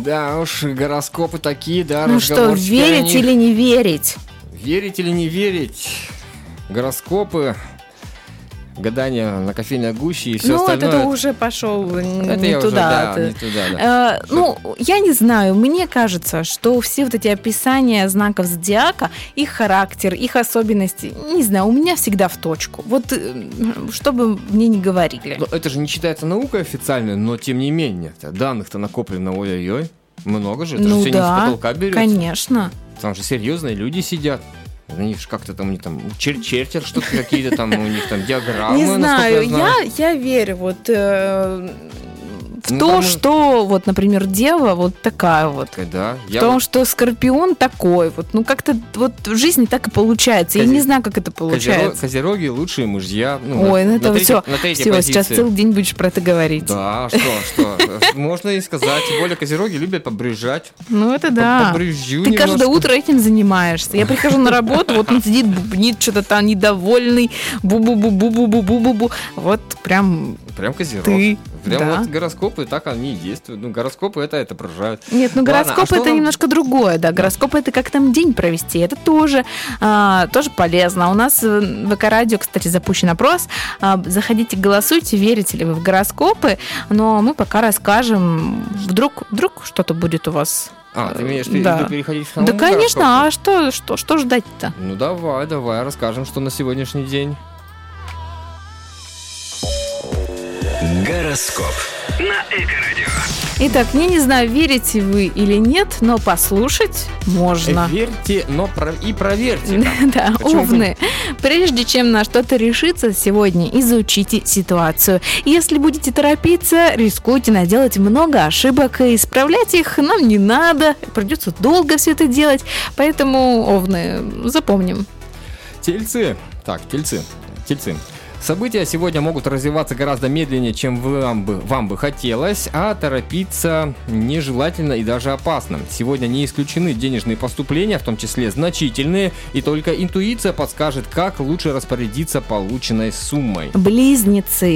Да уж, гороскопы такие, да, Ну что, верить или не верить? Верить или не верить? Гороскопы, гадания на кофейной гуще и все остальное. Ну, это уже пошел не туда. Не туда, да. Я не знаю, мне кажется, что все вот эти описания знаков зодиака, их характер, их особенности, не знаю, у меня всегда в точку. Вот, что бы мне ни говорили. Но это же не считается наукой официальной, но тем не менее, данных-то накоплено, ой-ой-ой, много же, это же все не с потолка берется. Конечно. Там же серьезные люди сидят. Они же как-то там, у них там чертят что-то, какие-то там, у них там диаграммы. Не знаю, я верю в то, что, вот, например, Дева вот такая вот. Да, в том, что Скорпион такой вот. Ну, как-то вот в жизни так и получается. Я не знаю, как это получается. Козероги лучшие мужья. Ой, ну это все, сейчас целый день будешь про это говорить. Да, что? Можно и сказать. Тем более козероги любят побрюзжать. Ну, это да. Ты каждое утро этим занимаешься. Я прихожу на работу, вот он сидит, бубнит, что-то там недовольный. Бу-бу-бу-бу-бу-бу-бу-бу. Вот прям козерог. Ты. Прям вот гороскопы, так они и действуют. Ну, гороскопы это отображают. Нет, ну гороскоп это немножко другое, да. Гороскоп это как там день провести. Это тоже полезно. У нас в ВК-радио, кстати, запущен опрос. Заходите, голосуйте, верите ли вы в гороскопы. Но мы пока расскажем, вдруг что-то будет у вас. Ты имеешь в виду переходить к самому Да, конечно, гороскопу? А что ждать-то? Ну, давай, расскажем, что на сегодняшний день. Гороскоп на Эко-радио. Итак, я не знаю, верите вы или нет, но послушать можно. Верьте, но и проверьте. Да, Овны. Прежде чем на что-то решиться сегодня, изучите ситуацию. Если будете торопиться, рискуйте наделать много ошибок, и исправлять их нам не надо. Придется долго все это делать. Поэтому, Овны, запомним. Тельцы. События сегодня могут развиваться гораздо медленнее, чем вам бы хотелось, а торопиться нежелательно и даже опасно. Сегодня не исключены денежные поступления, в том числе значительные, и только интуиция подскажет, как лучше распорядиться полученной суммой. Близнецы.